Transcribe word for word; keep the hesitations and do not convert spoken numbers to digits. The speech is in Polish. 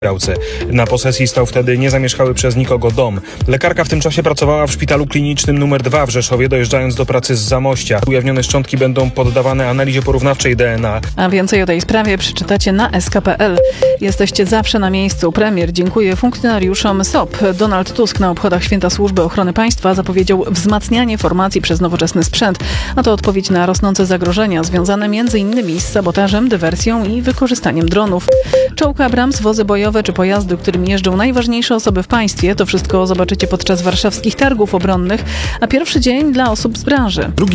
Białce. Na posesji stał wtedy niezamieszkały przez nikogo dom. Lekarka w tym czasie pracowała w szpitalu klinicznym numer dwa w Rzeszowie, dojeżdżając do pracy z Zamościa. Ujawnione szczątki będą poddawane analizie porównawczej D N A. A więcej o tej sprawie przeczytacie na S K kropka P L. Jesteście zawsze na miejscu. Premier dziękuję funkcjonariuszom S O P. Donald Tusk na obchodach Święta Służby Ochrony Państwa zapowiedział wzmacnianie formacji przez nowoczesny sprzęt. A to odpowiedź na rosnące zagrożenia związane między innymi z sabotażem, dywersją i wykorzystaniem dronów. Czołg Abrams, wozy bojowe czy pojazdy, którymi jeżdżą najważniejsze osoby w państwie. To wszystko zobaczycie podczas warszawskich targów obronnych, a pierwszy dzień dla osób z branży.